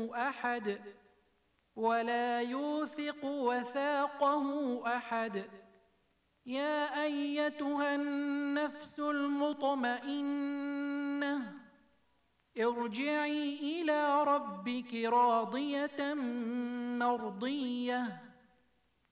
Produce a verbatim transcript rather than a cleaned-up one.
أحد ولا يوثق وثاقه أحد. يا أيتها النفس المطمئنة ارجعي إلى ربك راضية مرضية